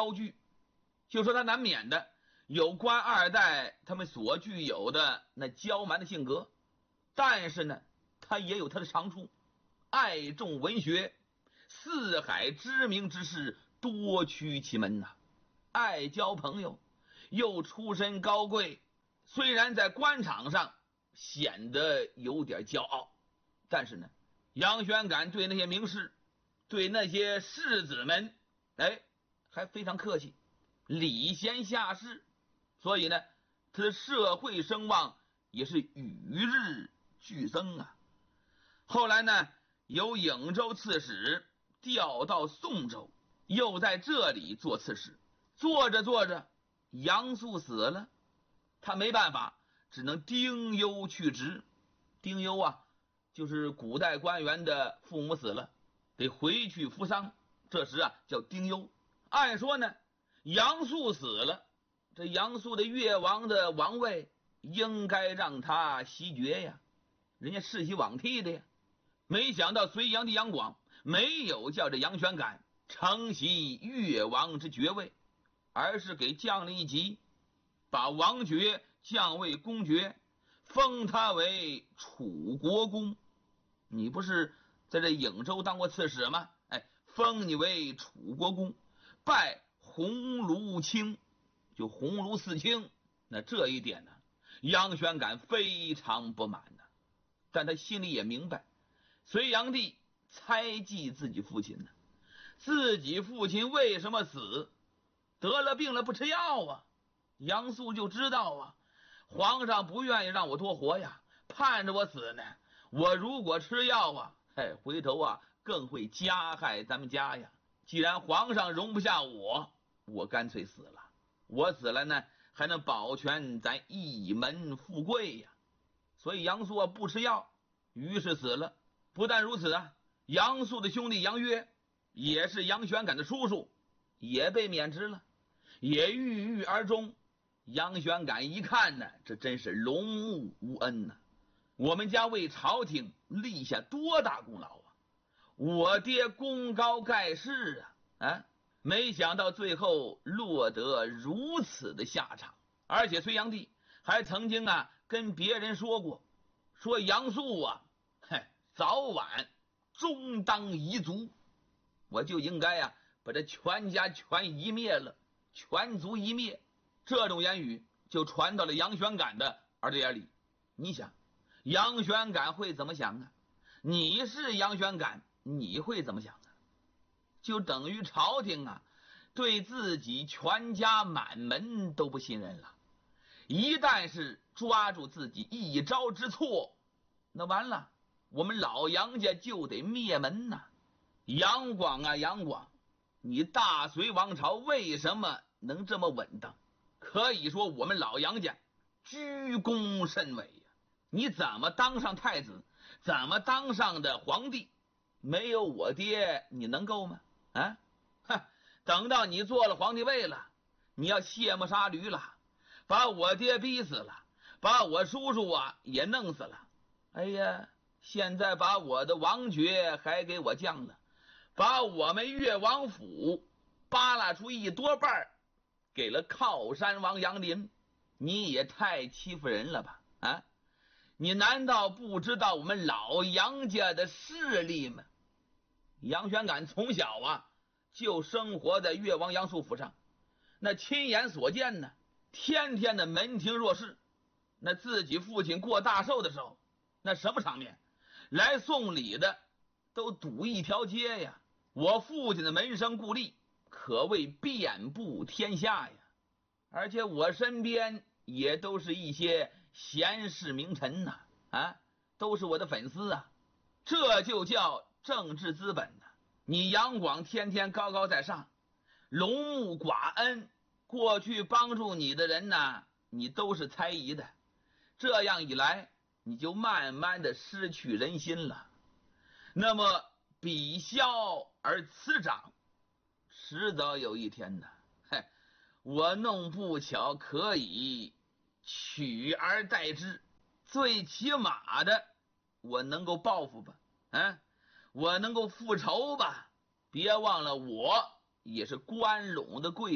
高句，就说他难免的有官二代他们所具有的那骄蛮的性格，但是呢，他也有他的长处，爱重文学，四海知名之士多趋其门呐，爱交朋友，又出身高贵，虽然在官场上显得有点骄傲，但是呢，杨玄感对那些名士，对那些士子们，还非常客气，礼贤下士，所以呢，他的社会声望也是与日俱增啊。后来呢，由颍州刺史调到宋州，又在这里做刺史，做着做着，杨素死了，他没办法，只能丁忧去职。丁忧啊，就是古代官员的父母死了，得回去服丧，这时啊叫丁忧。按说呢，杨素死了，这杨素的越王的王位应该让他袭爵呀，人家世袭罔替的呀。没想到隋炀帝杨广没有叫这杨玄感承袭越王之爵位，而是给降了一级，把王爵降为公爵，封他为楚国公。你不是在这颍州当过刺史吗？封你为楚国公，拜鸿胪卿，就鸿胪四卿。那这一点呢，杨玄感非常不满呢，但他心里也明白，隋炀帝猜忌自己父亲呢，自己父亲为什么死？得了病了不吃药啊？杨素就知道啊，皇上不愿意让我多活呀，盼着我死呢。我如果吃药啊，回头啊更会加害咱们家呀。既然皇上容不下我干脆死了。我死了呢，还能保全咱一门富贵呀。所以杨素啊不吃药，于是死了。不但如此啊，杨素的兄弟杨约，也是杨玄感的叔叔，也被免职了，也郁郁而终。杨玄感一看呢，这真是龙目无恩呐，我们家为朝廷立下多大功劳啊，我爹功高盖世啊，没想到最后落得如此的下场。而且隋炀帝还曾经啊跟别人说过，说杨素啊，早晚终当夷族，我就应该啊把这全家全夷灭了，全族夷灭。这种言语就传到了杨玄感的耳朵眼里。你想杨玄感会怎么想啊？你是杨玄感，你会怎么想啊？就等于朝廷啊对自己全家满门都不信任了，一旦是抓住自己一招之错，那完了，我们老杨家就得灭门呐。杨广啊杨广，你大隋王朝为什么能这么稳当？可以说我们老杨家居功甚伟呀。你怎么当上太子，怎么当上的皇帝？没有我爹你能够吗？等到你做了皇帝位了，你要卸磨杀驴了，把我爹逼死了，把我叔叔啊也弄死了。现在把我的王爵还给我降了，把我们越王府扒拉出一多半给了靠山王杨林，你也太欺负人了吧？你难道不知道我们老杨家的势力吗？杨玄感从小啊就生活在越王杨素府上，那亲眼所见呢，天天的门庭若市。那自己父亲过大寿的时候，那什么场面，来送礼的都堵一条街呀。我父亲的门生故吏可谓遍布天下呀，而且我身边也都是一些贤士名臣呐，都是我的粉丝啊。这就叫政治资本呐。你杨广天天高高在上，龙目寡恩，过去帮助你的人呢，你都是猜疑的，这样一来你就慢慢的失去人心了。那么比萧而辞长，迟早有一天呢，我弄不巧可以取而代之，最起码的我能够报复吧，我能够复仇吧。别忘了我也是关陇的贵